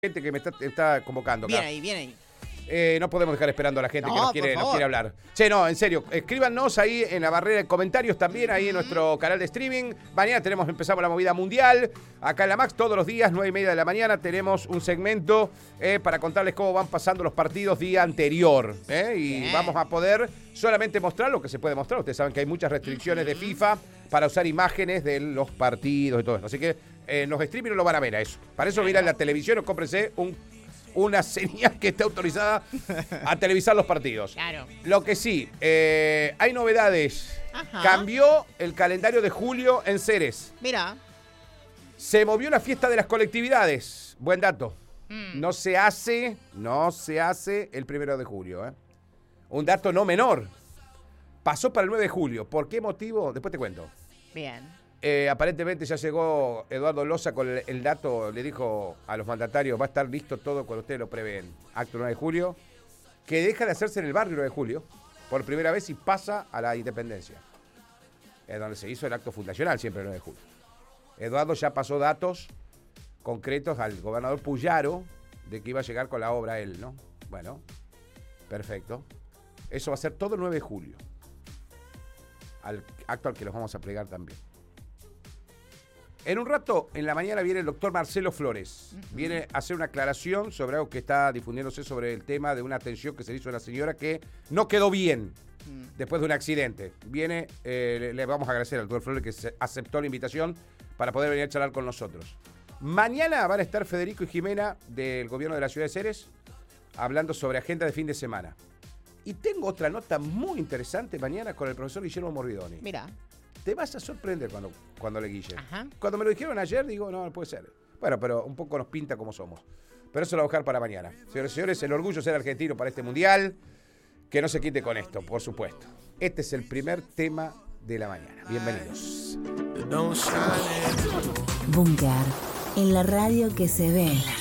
Gente que me está convocando acá. Bien ahí. No podemos dejar esperando a la gente que nos quiere por hablar. Che, no, en serio, escríbanos ahí en la barrera de comentarios también, ahí en nuestro canal de streaming. Mañana empezamos la movida mundial. Acá en la Max, todos los días, 9:30 de la mañana, tenemos un segmento para contarles cómo van pasando los partidos día anterior. Y Bien. vamos a poder solamente mostrar lo que se puede mostrar. Ustedes saben que hay muchas restricciones de FIFA para usar imágenes de los partidos y todo eso. Así que los streaming no lo van a ver a eso. Para eso miran la televisión o cómprense una señal que esté autorizada a televisar los partidos. Claro. Lo que sí, hay novedades. Ajá. Cambió el calendario de julio en Ceres. Mira. Se movió la fiesta de las colectividades. Buen dato. No se hace el 1 de julio. Un dato no menor. Pasó para el 9 de julio. ¿Por qué motivo? Después te cuento. Bien. Aparentemente ya llegó Eduardo Loza con el dato, le dijo a los mandatarios, va a estar listo todo cuando ustedes lo prevén. Acto 9 de julio, que deja de hacerse en el barrio 9 de julio, por primera vez y pasa a la Independencia. Es donde se hizo el acto fundacional siempre el 9 de julio. Eduardo ya pasó datos concretos al gobernador Puyaro de que iba a llegar con la obra él, ¿no? Bueno, perfecto. Eso va a ser todo el 9 de julio. Acto al que los vamos a plegar también. En un rato, en la mañana, viene el doctor Marcelo Flores. Viene a hacer una aclaración sobre algo que está difundiéndose sobre el tema de una atención que se le hizo a una señora que no quedó bien después de un accidente. Viene, le vamos a agradecer al doctor Flores que aceptó la invitación para poder venir a charlar con nosotros. Mañana van a estar Federico y Jimena del gobierno de la ciudad de Ceres hablando sobre agenda de fin de semana. Y tengo otra nota muy interesante mañana con el profesor Guillermo Morbidoni. Mira. Te vas a sorprender cuando le guille. Ajá. Cuando me lo dijeron ayer, digo, no puede ser. Bueno, pero un poco nos pinta como somos. Pero eso lo voy a dejar para mañana. Señores y señores, el orgullo de ser argentino para este mundial. Que no se quite con esto, por supuesto. Este es el primer tema de la mañana. Bienvenidos. Búnker, en la radio que se ve.